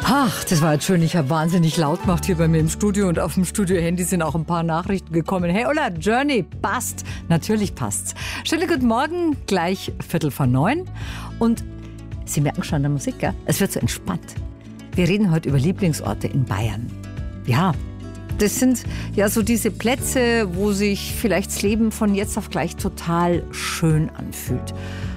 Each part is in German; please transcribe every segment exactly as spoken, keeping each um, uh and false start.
Ach, das war jetzt schön. Ich habe wahnsinnig laut gemacht hier bei mir im Studio und auf dem Studio-Handy sind auch ein paar Nachrichten gekommen. Hey Ulla, Journey, passt. Natürlich passt's. Schönen guten Morgen, gleich Viertel vor neun. Und Sie merken schon an der Musik, gell? Es wird so entspannt. Wir reden heute über Lieblingsorte in Bayern. Ja, das sind ja so diese Plätze, wo sich vielleicht das Leben von jetzt auf gleich total schön anfühlt.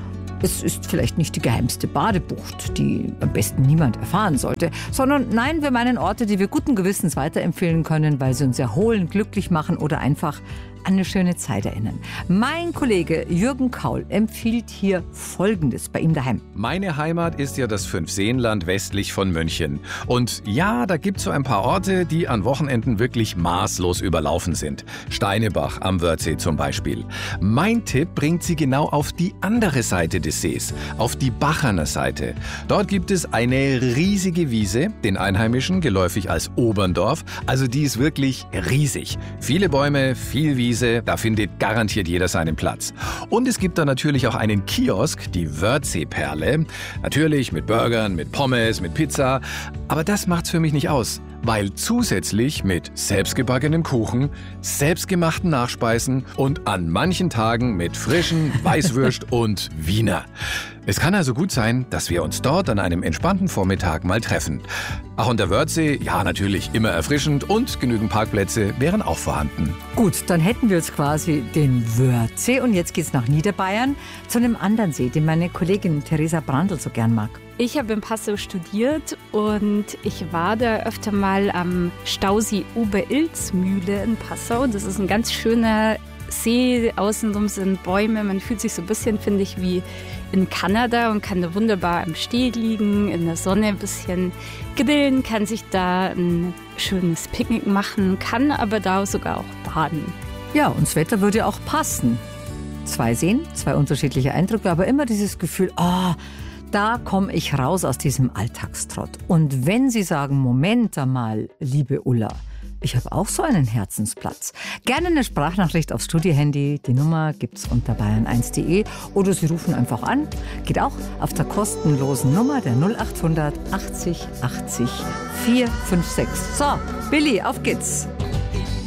Es ist vielleicht nicht die geheimste Badebucht, die am besten niemand erfahren sollte, sondern nein, wir meinen Orte, die wir guten Gewissens weiterempfehlen können, weil sie uns erholen, glücklich machen oder einfach an eine schöne Zeit erinnern. Mein Kollege Jürgen Kaul empfiehlt hier Folgendes bei ihm daheim. Meine Heimat ist ja das Fünfseenland westlich von München. Und ja, da gibt's so ein paar Orte, die an Wochenenden wirklich maßlos überlaufen sind. Steinebach am Wörthsee zum Beispiel. Mein Tipp bringt Sie genau auf die andere Seite des Sees, auf die Bacherner Seite. Dort gibt es eine riesige Wiese, den Einheimischen geläufig als Oberndorf. Also die ist wirklich riesig. Viele Bäume, viel Wiese. Da findet garantiert jeder seinen Platz. Und es gibt da natürlich auch einen Kiosk, die Wörthsee-Perle. Natürlich mit Burgern, mit Pommes, mit Pizza. Aber das macht's für mich nicht aus, weil zusätzlich mit selbstgebackenem Kuchen, selbstgemachten Nachspeisen und an manchen Tagen mit frischen Weißwürst und Wiener. Es kann also gut sein, dass wir uns dort an einem entspannten Vormittag mal treffen. Ach, und der Wörthsee, ja natürlich immer erfrischend und genügend Parkplätze wären auch vorhanden. Gut, dann hätten wir jetzt quasi den Wörthsee und jetzt geht's nach Niederbayern zu einem anderen See, den meine Kollegin Theresa Brandl so gern mag. Ich habe in Passau studiert und ich war da öfter mal am Stausee Oberilzmühle in Passau. Das ist ein ganz schöner See, außenrum sind Bäume. Man fühlt sich so ein bisschen, finde ich, wie in Kanada und kann da wunderbar am Steg liegen, in der Sonne ein bisschen grillen, kann sich da ein schönes Picknick machen, kann aber da sogar auch baden. Ja, und das Wetter würde auch passen. Zwei Seen, zwei unterschiedliche Eindrücke, aber immer dieses Gefühl, ah, oh, da komme ich raus aus diesem Alltagstrott. Und wenn Sie sagen, Moment einmal, liebe Ulla, ich habe auch so einen Herzensplatz. Gerne eine Sprachnachricht aufs Studiohandy. Die Nummer gibt's unter bayern eins punkt de oder Sie rufen einfach an. Geht auch auf der kostenlosen Nummer der null achthundert achtzig achtzig vier fünf sechs. So, Billy, auf geht's.